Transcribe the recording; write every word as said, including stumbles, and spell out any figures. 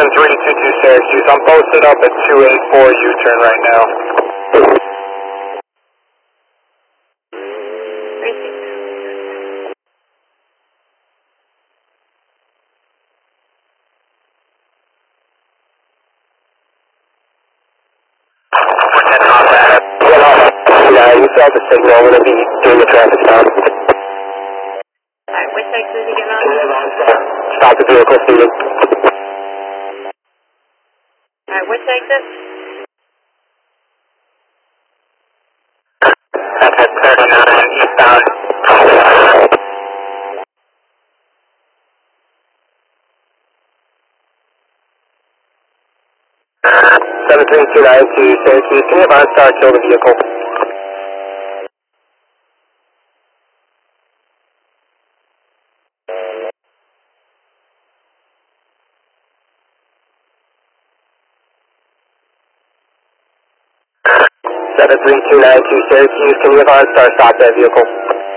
seven three two two Syracuse. I'm posted up at two eight four U-turn right now. Yeah, you saw the signal. I'm going to be doing the traffic stop. Alright, which exit is he getting on? Stop the vehicle speeding. Alright, which exit? That's at thirty-nine eastbound. seven three two nine to Syracuse. Can you have OnStar kill the vehicle? seven three two nine to Syracuse. Can you have OnStar stop that vehicle?